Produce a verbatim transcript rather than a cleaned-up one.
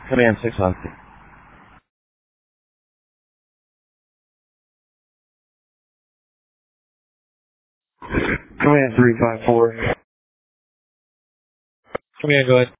Command six on. Command three five four. Command, go ahead.